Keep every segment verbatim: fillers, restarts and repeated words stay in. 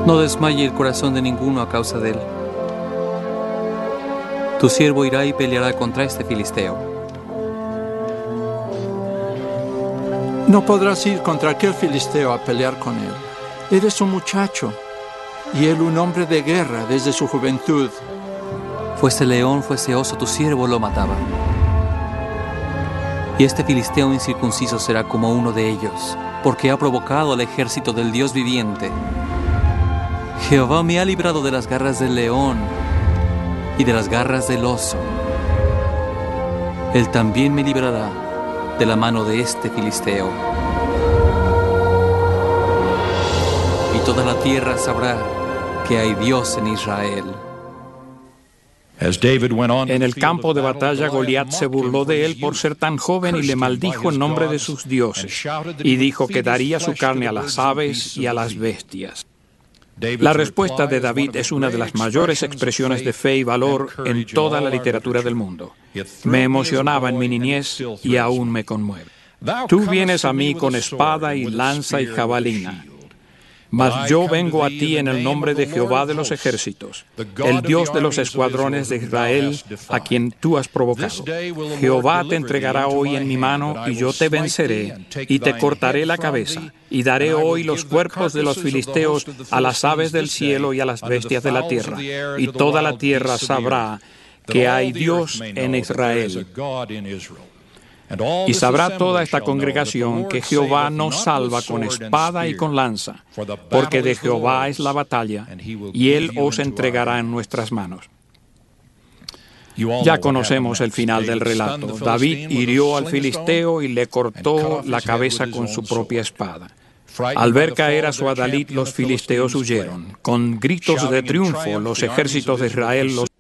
No desmaye el corazón de ninguno a causa de él. Tu siervo irá y peleará contra este filisteo. No podrás ir contra aquel filisteo a pelear con él. Eres un muchacho, y él un hombre de guerra desde su juventud. Fuese león, fuese oso, tu siervo lo mataba. Y este filisteo incircunciso será como uno de ellos, porque ha provocado al ejército del Dios viviente. Jehová me ha librado de las garras del león y de las garras del oso. Él también me librará de la mano de este filisteo. Y toda la tierra sabrá que hay Dios en Israel. En el campo de batalla, Goliat se burló de él por ser tan joven y le maldijo en nombre de sus dioses, y dijo que daría su carne a las aves y a las bestias. La respuesta de David es una de las mayores expresiones de fe y valor en toda la literatura del mundo. Me emocionaba en mi niñez y aún me conmueve. Tú vienes a mí con espada y lanza y jabalina. Mas yo vengo a ti en el nombre de Jehová de los ejércitos, el Dios de los escuadrones de Israel, a quien tú has provocado. Jehová te entregará hoy en mi mano, y yo te venceré, y te cortaré la cabeza, y daré hoy los cuerpos de los filisteos a las aves del cielo y a las bestias de la tierra, y toda la tierra sabrá que hay Dios en Israel. Y sabrá toda esta congregación que Jehová nos salva con espada y con lanza, porque de Jehová es la batalla, y Él os entregará en nuestras manos. Ya conocemos el final del relato. David hirió al filisteo y le cortó la cabeza con su propia espada. Al ver caer a su adalid, los filisteos huyeron. Con gritos de triunfo, los ejércitos de Israel los...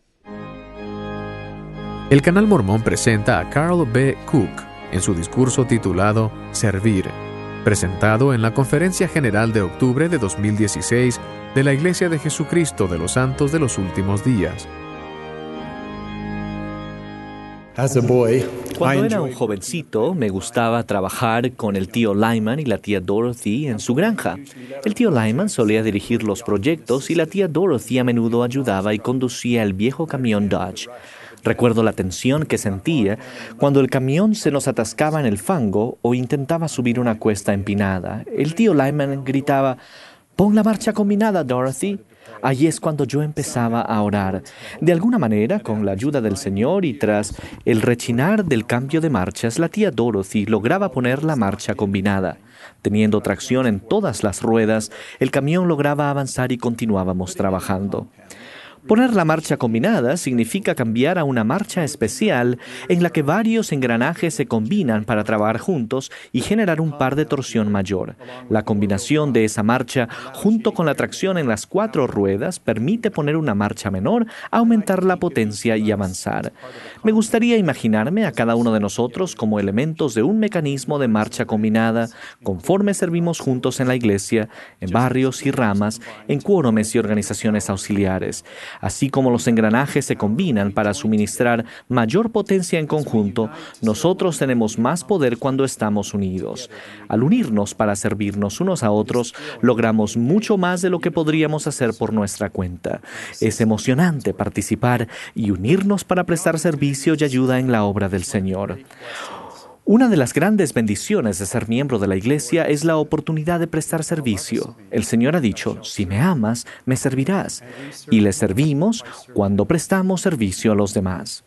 El Canal Mormón presenta a Carl B. Cook en su discurso titulado Servir, presentado en la Conferencia General de octubre de dos mil dieciséis de la Iglesia de Jesucristo de los Santos de los Últimos Días. Cuando era un jovencito, me gustaba trabajar con el tío Lyman y la tía Dorothy en su granja. El tío Lyman solía dirigir los proyectos y la tía Dorothy a menudo ayudaba y conducía el viejo camión Dodge. Recuerdo la tensión que sentía cuando el camión se nos atascaba en el fango o intentaba subir una cuesta empinada. El tío Lyman gritaba: «Pon la marcha combinada, Dorothy». Allí es cuando yo empezaba a orar. De alguna manera, con la ayuda del Señor y tras el rechinar del cambio de marchas, la tía Dorothy lograba poner la marcha combinada. Teniendo tracción en todas las ruedas, el camión lograba avanzar y continuábamos trabajando. Poner la marcha combinada significa cambiar a una marcha especial en la que varios engranajes se combinan para trabajar juntos y generar un par de torsión mayor. La combinación de esa marcha junto con la tracción en las cuatro ruedas permite poner una marcha menor, aumentar la potencia y avanzar. Me gustaría imaginarme a cada uno de nosotros como elementos de un mecanismo de marcha combinada conforme servimos juntos en la iglesia, en barrios y ramas, en quórumes y organizaciones auxiliares. Así como los engranajes se combinan para suministrar mayor potencia en conjunto, nosotros tenemos más poder cuando estamos unidos. Al unirnos para servirnos unos a otros, logramos mucho más de lo que podríamos hacer por nuestra cuenta. Es emocionante participar y unirnos para prestar servicio y ayuda en la obra del Señor. Una de las grandes bendiciones de ser miembro de la iglesia es la oportunidad de prestar servicio. El Señor ha dicho: si me amas, me servirás. Y le servimos cuando prestamos servicio a los demás.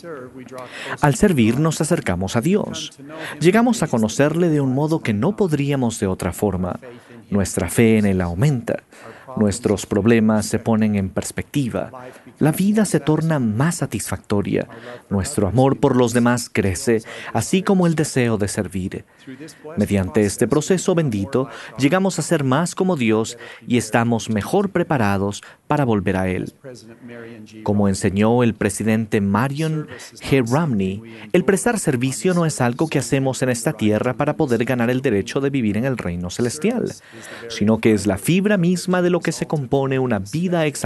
Al servir nos acercamos a Dios. Llegamos a conocerle de un modo que no podríamos de otra forma. Nuestra fe en Él aumenta. Nuestros problemas se ponen en perspectiva. La vida se torna más satisfactoria. Nuestro amor por los demás crece, así como el deseo de servir. Mediante este proceso bendito, llegamos a ser más como Dios y estamos mejor preparados para volver a Él. Como enseñó el presidente Marion G. Romney, el prestar servicio no es algo que hacemos en esta tierra para poder ganar el derecho de vivir en el reino celestial, sino que es la fibra misma de lo que se compone una vida exaltada